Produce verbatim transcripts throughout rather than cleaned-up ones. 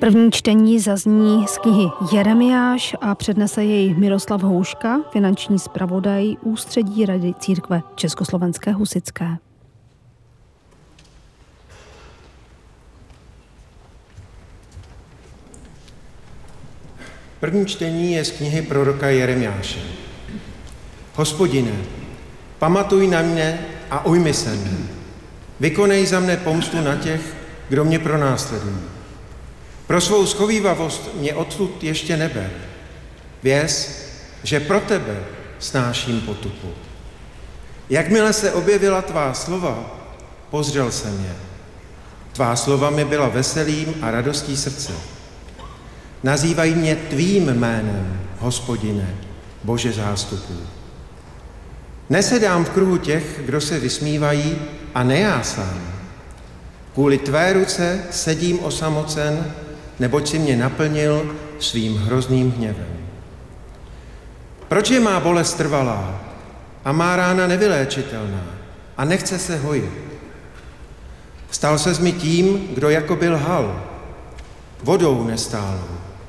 První čtení zazní z knihy Jeremiáš a přednese jej Miroslav Houška, finanční zpravodaj Ústředí Rady Církve Československé husitské. První čtení je z knihy proroka Jeremiáše. Hospodine, pamatuj na mne a ujmi se mne. Vykonej za mne pomstu na těch, kdo mě pronásledují. Pro svou schovívavost mě odtud ještě neber. Věz, že pro tebe snáším potupu. Jakmile se objevila tvá slova, pozřel se mě. Tvá slova mi byla veselím a radostí srdce. Nazývají mě tvým jménem, Hospodine, Bože zástupů. Nesedám v kruhu těch, kdo se vysmívají, a ne já sám. Kvůli tvé ruce sedím osamocen, neboť si mě naplnil svým hrozným hněvem. Proč je má bolest trvalá a má rána nevyléčitelná a nechce se hojit? Stal ses mi tím, kdo jako byl lhal, vodou nestálou.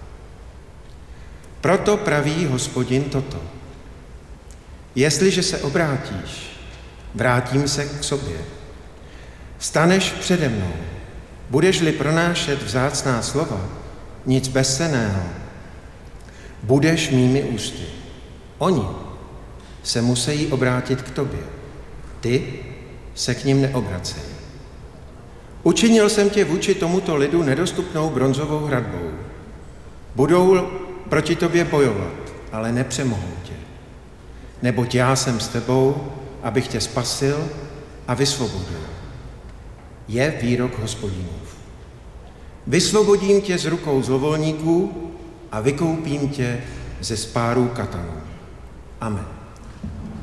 Proto praví Hospodin toto. Jestliže se obrátíš, vrátím se k sobě. Staneš přede mnou, budeš-li pronášet vzácná slova, nic bezcenného. Budeš mými ústy. Oni se musí obrátit k tobě. Ty se k nim neobracej. Učinil jsem tě vůči tomuto lidu nedostupnou bronzovou hradbou. Budou proti tobě bojovat, ale nepřemohou tě. Neboť já jsem s tebou, abych tě spasil a vysvobodil. Je výrok Hospodinův. Vysvobodím tě z rukou zlovolníků a vykoupím tě ze spárů katanů. Amen.